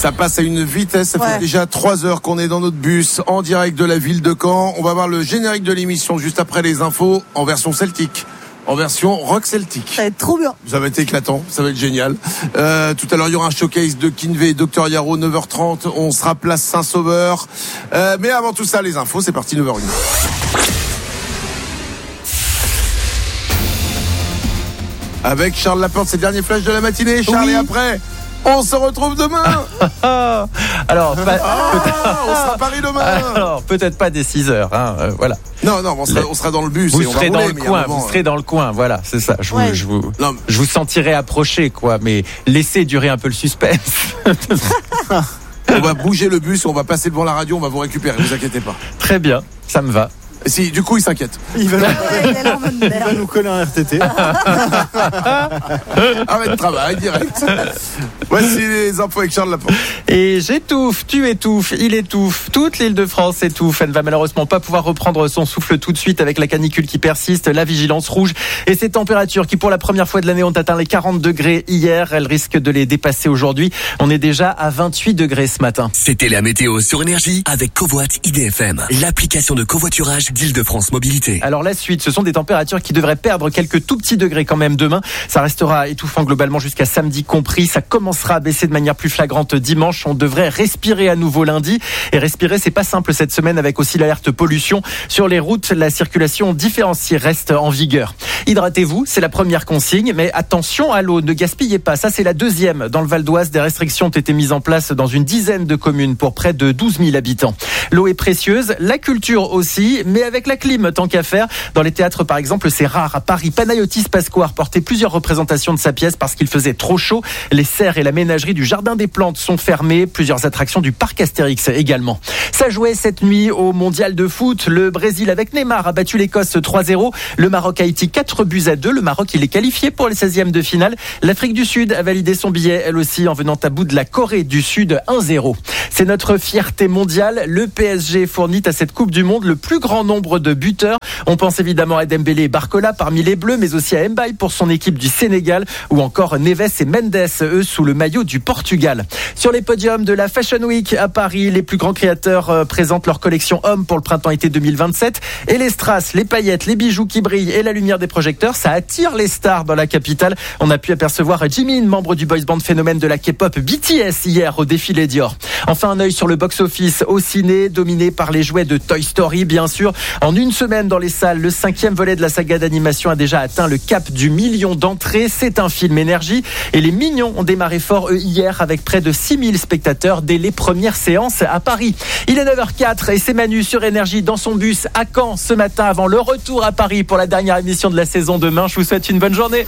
Ça passe à une vitesse, ça fait déjà 3 heures qu'on est dans notre bus en direct de la ville de Caen. On va voir le générique de l'émission juste après les infos en version celtique. En version rock celtique. Ça va être trop bien. Ça va être éclatant, ça va être génial. Tout à l'heure, il y aura un showcase de Kinvey et Dr Yaro, 9h30. On sera place Saint-Sauveur. Mais avant tout ça, les infos, c'est parti, 9h01. Avec Charles Laporte, c'est le dernier flash de la matinée. Charles, et après, on se retrouve demain. Alors, on sera à Paris demain. Alors, peut-être pas dès 6h, voilà. Non, on sera dans le bus. Vous et on serez va rouler, vous serez dans le coin, voilà, c'est ça. Je vous sentirai approcher, quoi, mais laissez durer un peu le suspense. On va bouger le bus, on va passer devant la radio, on va vous récupérer, ne vous inquiétez pas. Très bien, ça me va. Si, du coup, il s'inquiète. Il va nous coller un RTT. Arrête de travail, direct. Voici les infos avec Charles Laporte. Et j'étouffe, tu étouffes, il étouffe, toute l'île de France étouffe. Elle ne va malheureusement pas pouvoir reprendre son souffle tout de suite avec la canicule qui persiste, la vigilance rouge et ces températures qui pour la première fois de l'année ont atteint les 40 degrés hier. Elles risquent de les dépasser aujourd'hui. On est déjà à 28 degrés ce matin. C'était la météo sur Énergie avec Covoit IDFM, l'application de covoiturage d'Île-de-France Mobilité. Alors la suite, ce sont des températures qui devraient perdre quelques tout petits degrés quand même demain. Ça restera étouffant globalement jusqu'à samedi compris. Ça commencera à baisser de manière plus flagrante dimanche. On devrait respirer à nouveau lundi. Et respirer, c'est pas simple cette semaine avec aussi l'alerte pollution. Sur les routes, la circulation différenciée reste en vigueur. Hydratez-vous, c'est la première consigne. Mais attention à l'eau, ne gaspillez pas. Ça, c'est la deuxième. Dans le Val d'Oise, des restrictions ont été mises en place dans une dizaine de communes pour près de 12 000 habitants. L'eau est précieuse, la culture aussi, mais avec la clim, tant qu'à faire. Dans les théâtres, par exemple, c'est rare. À Paris, Panayotis Pasquare portait plusieurs représentations de sa pièce parce qu'il faisait trop chaud. Les serres et la ménagerie du Jardin des Plantes sont fermées. Plusieurs attractions du parc Astérix également. Ça jouait cette nuit au mondial de foot. Le Brésil avec Neymar a battu l'Écosse 3-0. Le Maroc-Haïti 4-2. Le Maroc, il est qualifié pour les 16e de finale. L'Afrique du Sud a validé son billet, elle aussi, en venant à bout de la Corée du Sud 1-0. C'est notre fierté mondiale. Le PSG fournit à cette Coupe du Monde le plus grand nombre de buteurs. On pense évidemment à Dembélé et Barcola parmi les Bleus, mais aussi à Mbaye pour son équipe du Sénégal, ou encore Neves et Mendes, eux sous le maillot du Portugal. Sur les podiums de la Fashion Week à Paris, les plus grands créateurs présentent leur collection hommes pour le printemps-été 2027. Et les strass, les paillettes, les bijoux qui brillent et la lumière des projecteurs, ça attire les stars dans la capitale. On a pu apercevoir Jimin, membre du boys band phénomène de la K-pop BTS hier au défilé Dior. Enfin, un œil sur le box-office au ciné, dominé par les jouets de Toy Story, bien sûr. En une semaine dans les salles, le 5e volet de la saga d'animation a déjà atteint le cap du 1 million d'entrées. C'est un film énergie. Et les Mignons ont démarré fort, eux, hier, avec près de 6000 spectateurs dès les premières séances à Paris. Il est 9h04 et c'est Manu sur Énergie dans son bus à Caen ce matin avant le retour à Paris pour la dernière émission de la saison demain. Je vous souhaite une bonne journée.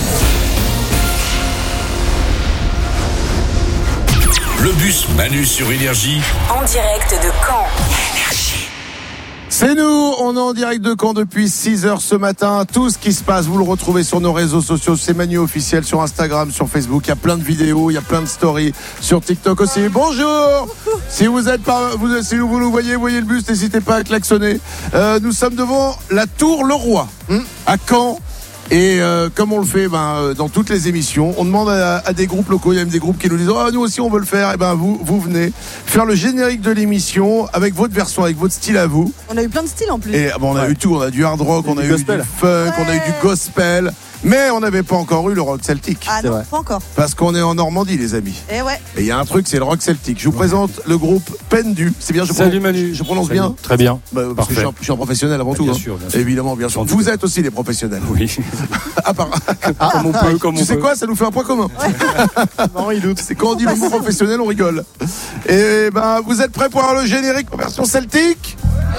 Le bus Manu sur Énergie. En direct de Caen. C'est nous, on est en direct de Caen depuis 6h ce matin. Tout ce qui se passe, vous le retrouvez sur nos réseaux sociaux. C'est Manu officiel sur Instagram, sur Facebook. Il y a plein de vidéos, il y a plein de stories sur TikTok aussi. Bonjour. Si vous nous voyez le bus, n'hésitez pas à klaxonner. Nous sommes devant la Tour Leroy à Caen. Et comme on le fait dans toutes les émissions, on demande à des groupes locaux. Il y a même des groupes qui nous disent nous aussi on veut le faire. Et vous venez faire le générique de l'émission avec votre version, avec votre style à vous. On a eu plein de styles en plus. Et on a eu tout, on a du hard rock, on a eu du funk, on a eu du gospel. Mais on n'avait pas encore eu le rock celtique. Ah non, pas encore. Parce qu'on est en Normandie, les amis. Et ouais. Et il y a un truc, c'est le rock celtique. Je vous présente le groupe Pendu. C'est bien, Salut Manu. Je prononce bien. Très bien. Parce que je suis un professionnel avant tout. Bien sûr. Évidemment, bien sûr. Vous êtes aussi des professionnels. Oui. À part. Comme on peut, tu sais quoi, ça nous fait un point commun. Non, il doute. C'est quand on dit le mot professionnel, on rigole. Et vous êtes prêts pour avoir le générique en version celtique?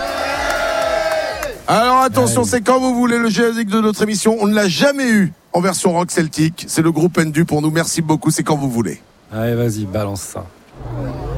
Alors attention, c'est quand vous voulez le générique de notre émission. On ne l'a jamais eu en version rock celtique. C'est le groupe Pendu pour nous. Merci beaucoup, c'est quand vous voulez. Allez, vas-y, balance ça.